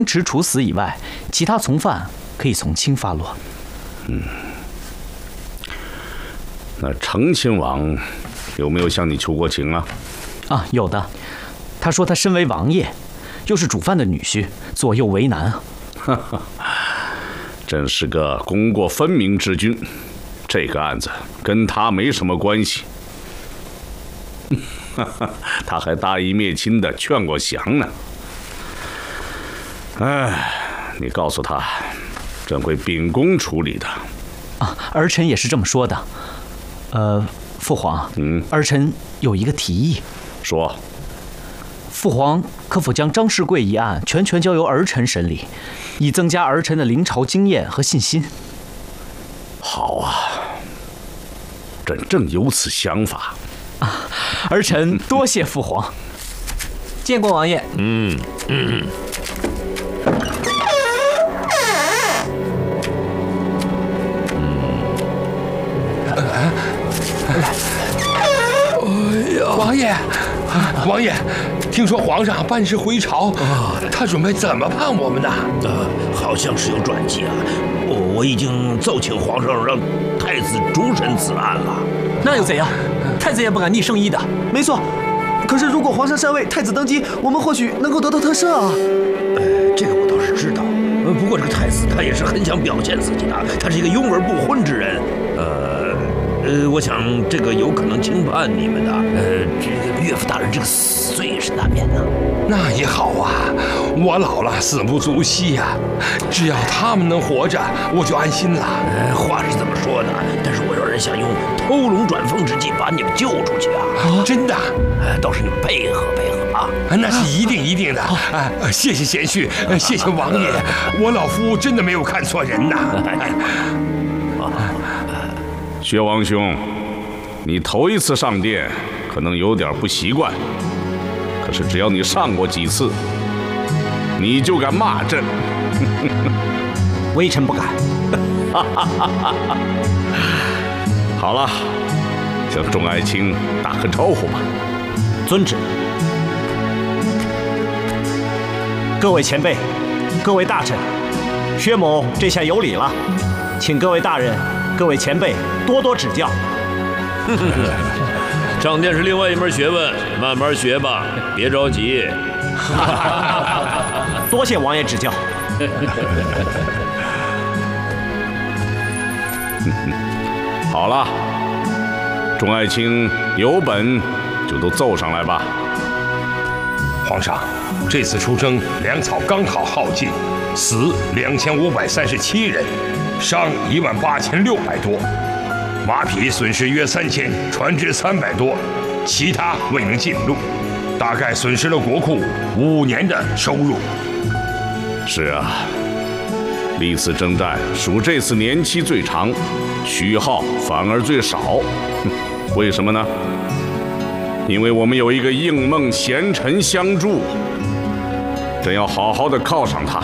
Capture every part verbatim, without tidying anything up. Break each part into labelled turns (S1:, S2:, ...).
S1: 持处死以外，其他从犯可以从轻发落。
S2: 嗯，那成亲王有没有向你求过情啊？
S1: 啊，有的。他说他身为王爷，又是主犯的女婿，左右为难啊。
S2: 哈哈，真是个功过分明之君。这个案子跟他没什么关系。哈哈，他还大义灭亲的劝过降呢。哎，你告诉他，朕会秉公处理的。
S1: 啊，儿臣也是这么说的。呃，父皇，嗯，儿臣有一个提议。
S2: 说。
S1: 父皇可否将张世贵一案全权交由儿臣审理，以增加儿臣的临朝经验和信心？
S2: 好啊，朕正有此想法。
S1: 啊，儿臣多谢父皇。见过王爷。
S3: 嗯嗯。
S4: 哎呀，王爷，王爷，听说皇上半是回朝，他准备怎么判我们呢？
S3: 呃，好像是有转机啊。我我已经奏请皇上让太子主审此案了。
S1: 那又怎样？太子也不敢逆圣意的。
S5: 没错。可是如果皇上禅位，太子登基，我们或许能够得到特赦啊。
S3: 呃，这个我倒是知道。呃，不过这个太子他也是很想表现自己的，他是一个拥而不婚之人。呃。呃，我想这个有可能轻判你们的。呃，这个岳父大人这个死罪也是难免的。
S4: 那也好啊，我老了，死不足惜呀、啊。只要他们能活着，我就安心了。
S3: 呃，话是这么说的，但是我有人想用偷龙转凤之计把你们救出去啊！
S4: 啊，真的？
S3: 呃，倒是你们配合配合啊！
S4: 那是一定一定的。哎、啊，谢谢贤婿，谢谢王爷，我老夫真的没有看错人呐。
S2: 薛王兄，你头一次上殿，可能有点不习惯。可是只要你上过几次，你就敢骂朕。
S1: 微臣不敢。
S2: 好了，向众爱卿打个招呼吧。
S1: 遵旨。各位前辈，各位大臣，薛某这下有礼了，请各位大人。各位前辈多多指教。
S6: 上殿是另外一门学问，慢慢学吧，别着急。
S1: 多谢王爷指教。
S2: 好了，众爱卿有本就都奏上来吧。
S4: 皇上，这次出征粮草刚好耗尽，死两千五百三十七人。伤一万八千六百多，马匹损失约三千，船只三百多，其他未能进入，大概损失了国库五年的收入。
S2: 是啊，历次征战属这次年期最长，虚耗反而最少。为什么呢？因为我们有一个应梦贤臣相助，朕要好好的犒赏他。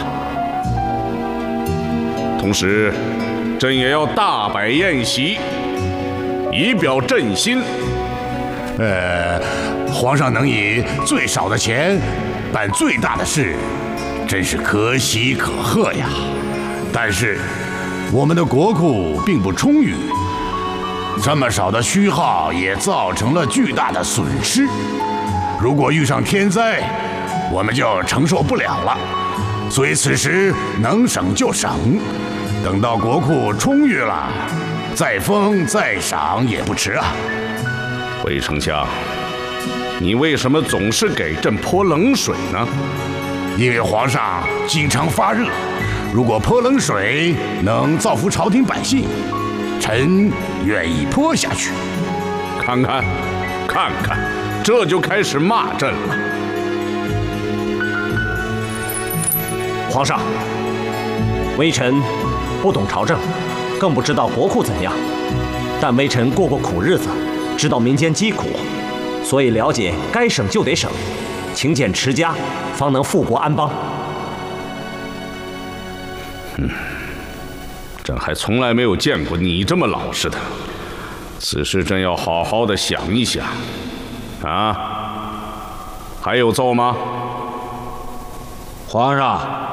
S2: 同时，朕也要大摆宴席，以表朕心。
S7: 呃，皇上能以最少的钱办最大的事，真是可喜可贺呀。但是，我们的国库并不充裕，这么少的虚耗也造成了巨大的损失。如果遇上天灾，我们就承受不了了。所以此时能省就省。等到国库充裕了，再封再赏也不迟啊。
S2: 韦丞相，你为什么总是给朕泼冷水呢？
S7: 因为皇上经常发热，如果泼冷水能造福朝廷百姓，臣愿意泼下去。
S2: 看看，看看，这就开始骂朕了。
S1: 皇上，微臣不懂朝政，更不知道国库怎样，但微臣过过苦日子，知道民间疾苦，所以了解该省就得省，勤俭持家，方能富国安邦。
S2: 嗯，朕还从来没有见过你这么老实的。此事朕要好好的想一想。啊，还有奏吗？
S8: 皇上。